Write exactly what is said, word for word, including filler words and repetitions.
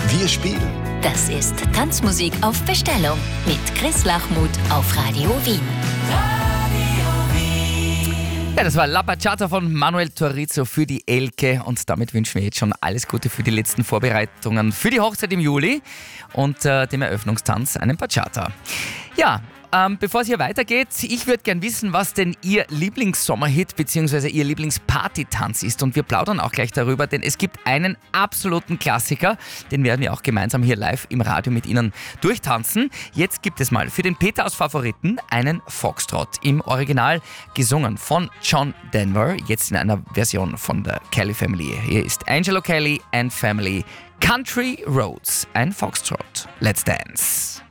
Wir spielen. Das ist Tanzmusik auf Bestellung mit Chris Lachmuth auf Radio Wien. Ja, das war La Bachata von Manuel Turizo für die Elke und damit wünschen wir jetzt schon alles Gute für die letzten Vorbereitungen für die Hochzeit im Juli und äh, dem Eröffnungstanz, einen Bachata. Ja, ähm, bevor es hier weitergeht, ich würde gern wissen, was denn Ihr Lieblingssommerhit bzw. Ihr Lieblingspartytanz ist und wir plaudern auch gleich darüber, denn es gibt einen absoluten Klassiker, den werden wir auch gemeinsam hier live im Radio mit Ihnen durchtanzen. Jetzt gibt es mal für den Peter aus Favoriten einen Foxtrot im Original gesungen von John Denver, jetzt in einer Version von der Kelly Family. Hier ist Angelo Kelly and Family, Country Roads, ein Foxtrot. Let's dance.